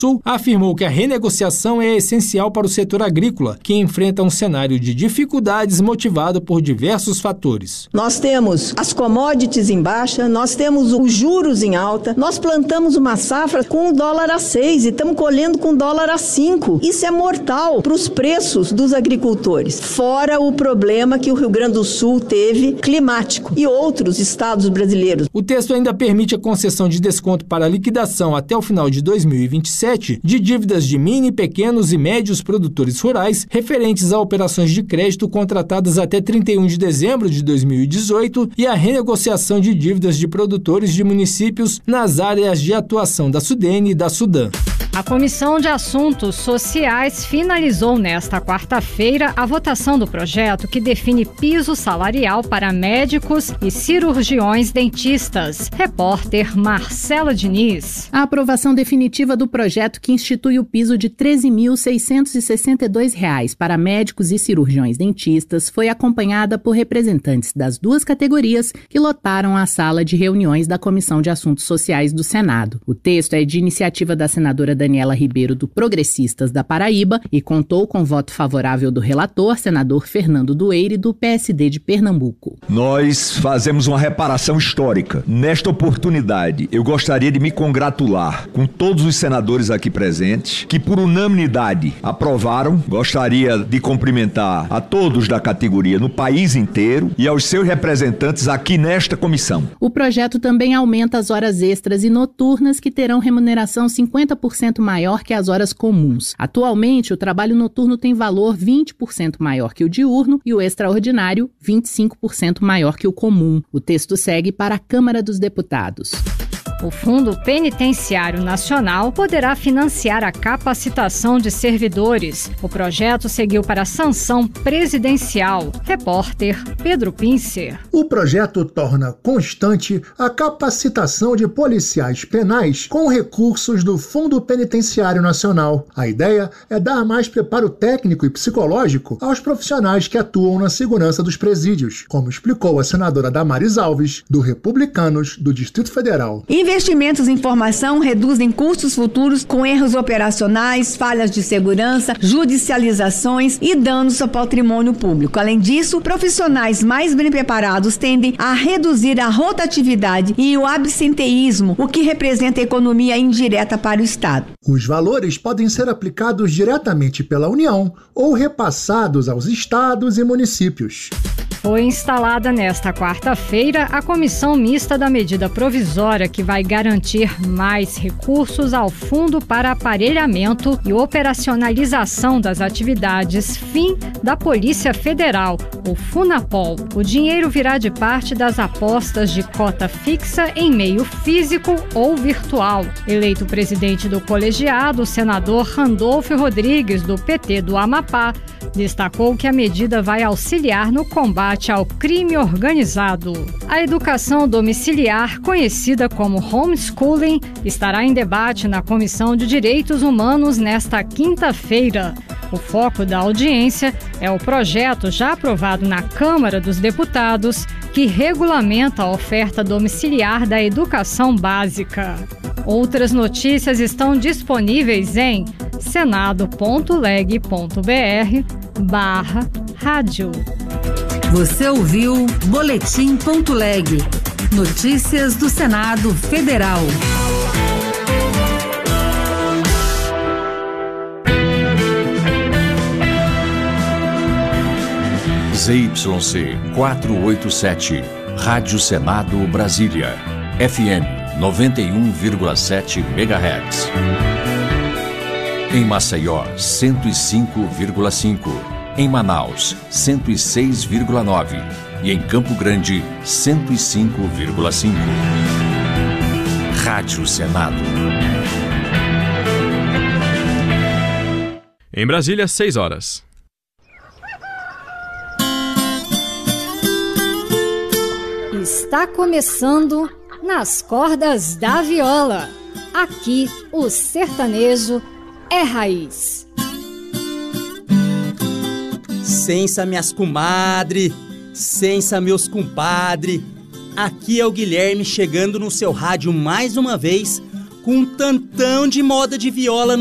Sul afirmou que a renegociação é essencial para o setor agrícola, que enfrenta um cenário de dificuldades motivado por diversos fatores. Nós temos as commodities em baixa, nós temos os juros em alta, nós plantamos uma safra com o dólar a 6 e estamos colhendo com o dólar a 5. Isso é mortal para os preços dos agricultores. Fora o problema que o Rio Grande do Sul teve climático e outros estados brasileiros. O texto ainda permite a concessão de desconto para a liquidação até o final de 2027 de dívidas de mini, pequenos e médios produtores rurais referentes a operações de crédito contratadas até 31 de dezembro de 2018 e a renegociação de dívidas de produtores de municípios nas áreas de atuação da SUDENE e da SUDAM. A Comissão de Assuntos Sociais finalizou nesta quarta-feira a votação do projeto que define piso salarial para médicos e cirurgiões dentistas. Repórter Marcela Diniz. A aprovação definitiva do projeto que institui o piso de R$ 13.662 para médicos e cirurgiões dentistas foi acompanhada por representantes das duas categorias que lotaram a sala de reuniões da Comissão de Assuntos Sociais do Senado. O texto é de iniciativa da senadora Daniela Ribeiro, do Progressistas da Paraíba, e contou com voto favorável do relator, senador Fernando Dueire, do PSD de Pernambuco. Nós fazemos uma reparação histórica. Nesta oportunidade, eu gostaria de me congratular com todos os senadores aqui presentes, que por unanimidade aprovaram. Gostaria de cumprimentar a todos da categoria no país inteiro e aos seus representantes aqui nesta comissão. O projeto também aumenta as horas extras e noturnas, que terão remuneração 50% maior que as horas comuns. Atualmente, o trabalho noturno tem valor 20% maior que o diurno e o extraordinário 25% maior que o comum. O texto segue para a Câmara dos Deputados. O Fundo Penitenciário Nacional poderá financiar a capacitação de servidores. O projeto seguiu para a sanção presidencial. Repórter Pedro Pincer. O projeto torna constante a capacitação de policiais penais com recursos do Fundo Penitenciário Nacional. A ideia é dar mais preparo técnico e psicológico aos profissionais que atuam na segurança dos presídios, como explicou a senadora Damares Alves, do Republicanos do Distrito Federal. Investimentos em formação reduzem custos futuros com erros operacionais, falhas de segurança, judicializações e danos ao patrimônio público. Além disso, profissionais mais bem preparados tendem a reduzir a rotatividade e o absenteísmo, o que representa economia indireta para o Estado. Os valores podem ser aplicados diretamente pela União ou repassados aos estados e municípios. Foi instalada nesta quarta-feira a Comissão Mista da Medida Provisória, que vai garantir mais recursos ao Fundo para Aparelhamento e Operacionalização das Atividades FIM da Polícia Federal, o FUNAPOL. O dinheiro virá de parte das apostas de cota fixa em meio físico ou virtual. Eleito presidente do colegiado, o senador Randolfo Rodrigues, do PT do Amapá, destacou que a medida vai auxiliar no combate ao crime organizado. A educação domiciliar, conhecida como homeschooling, estará em debate na Comissão de Direitos Humanos nesta quinta-feira. O foco da audiência é o projeto já aprovado na Câmara dos Deputados, que regulamenta a oferta domiciliar da educação básica. Outras notícias estão disponíveis em senado.leg.br/rádio. Você ouviu Boletim.leg. Notícias do Senado Federal. ZYC 487, Rádio Senado Brasília, FM 91,7 MHz. Em Maceió, 105,5. Em Manaus, 106,9. E em Campo Grande, 105,5. Rádio Senado. Em Brasília, 6 horas. Está começando Nas Cordas da Viola. Aqui o sertanejo é raiz. Sensa minhas comadre, sensa meus compadre. Aqui é o Guilherme chegando no seu rádio mais uma vez com um tantão de moda de viola